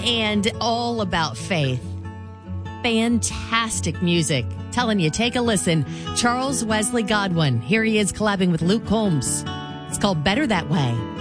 and all about faith. Fantastic music. Telling you, take a listen. Charles Wesley Godwin. Here he is collabing with Luke Combs. It's called Better That Way.